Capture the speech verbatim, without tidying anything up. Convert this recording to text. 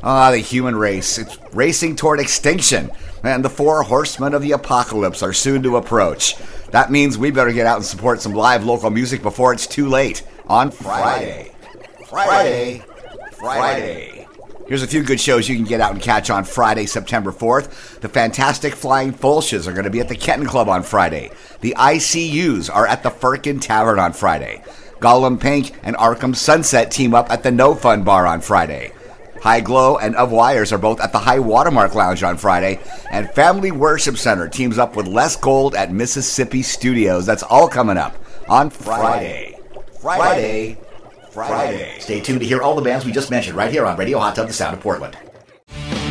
Ah, the human race. It's racing toward extinction, and the four horsemen of the apocalypse are soon to approach. That means we better get out and support some live local music before it's too late. On Friday. Friday. Friday. Here's a few good shows you can get out and catch on Friday, September fourth. The Fantastic Flying Fulches are going to be at the Kenton Club on Friday. The I C Us are at the Firkin Tavern on Friday. Gollum Pink and Arkham Sunset team up at the No Fun Bar on Friday. High Glow and Of Wires are both at the High Watermark Lounge on Friday, and Family Worship Center teams up with Les Gold at Mississippi Studios. That's all coming up on Friday. Friday. Friday. Friday. Stay tuned to hear all the bands we just mentioned right here on Radio Hot Tub, the Sound of Portland.